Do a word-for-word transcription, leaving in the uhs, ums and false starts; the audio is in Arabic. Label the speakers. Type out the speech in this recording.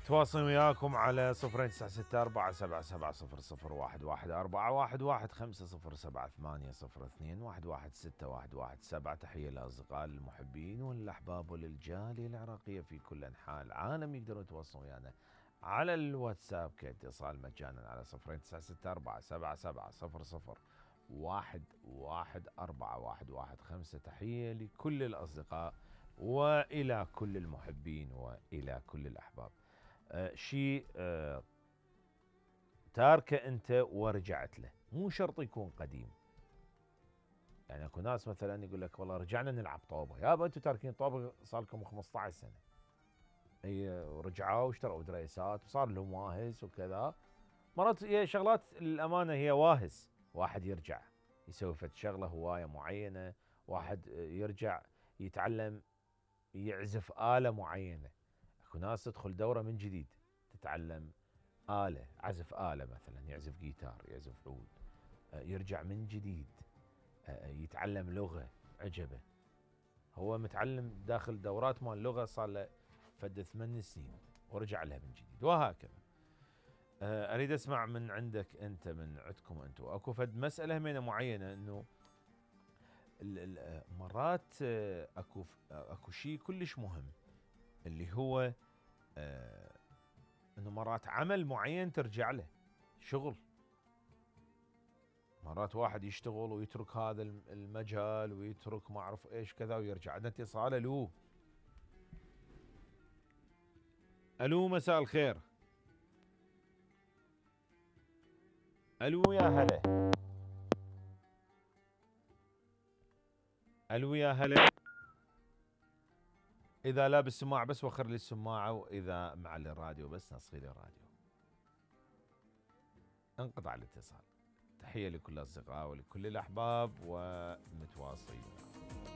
Speaker 1: تواصل وياكم على صفرين تسعة ستة أربعة سبعة سبعة صفر صفر واحد واحد أربعة واحد واحد خمسة صفر سبعة ثمانية صفر اثنين واحد واحد ستة واحد واحد سبعة. تحية للأصدقاء المحبين والأحباب وللجالية العراقية في كل أنحاء العالم. يقدرون يتواصلون ويانا على الواتساب كاتصال مجانا على صفرين تسعة ستة أربعة سبعة سبعة صفر صفر واحد واحد أربعة واحد واحد خمسة. تحية لكل الأصدقاء وإلى كل المحبين وإلى كل الأحباب. آه شيء آه تاركه أنت ورجعت له، مو شرط يكون قديم. يعني اكو ناس مثلا يقول لك والله رجعنا نلعب طوبه، يابا انتم تاركين طوبه صار لكم خمسة عشر سنه. اي رجعوا واشتروا دريسات وصار لهم واهس وكذا. مرات هي شغلات الامانه هي واهس، واحد يرجع يسوي فد شغله هوايه معينه، واحد يرجع يتعلم يعزف آلة معينة. اكو ناس تدخل دورة من جديد تتعلم آلة، عزف آلة مثلا يعزف جيتار يعزف عود، يرجع من جديد يتعلم لغة عجبه. هو متعلم داخل دورات مال لغة صار له فد ثمان سنين ورجع لها من جديد وهكذا. اريد اسمع من عندك انت، من عندكم انتم اكو فد مسألة همينة معينة انه مرات اكو اكو شيء كلش مهم اللي هو آه انه مرات عمل معين ترجع له، شغل. مرات واحد يشتغل ويترك هذا المجال ويترك ما اعرف ايش كذا ويرجع. عندنا اتصال. الو الو مساء الخير. الو يا هلا. الو يا هلا. اذا لا بالسماعه بس وخر لي السماعه، واذا مع الراديو بس نصغي لي الراديو. انقطع الاتصال. تحيه لكل الاصدقاء ولكل الاحباب ومتواصلين.